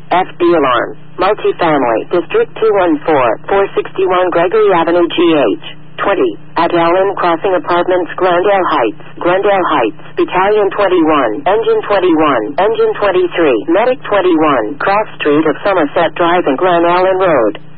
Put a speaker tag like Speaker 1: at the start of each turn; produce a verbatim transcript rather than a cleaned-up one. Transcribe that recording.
Speaker 1: F D alarm. Multifamily. District two one four, four sixty-one Gregory Avenue G H. twenty. At Allen Crossing Apartments, Glendale Heights. Glendale Heights. Battalion twenty-one. Engine twenty-one. Engine twenty-three. Medic twenty-one. Cross Street of Somerset Drive and Glen Allen Road.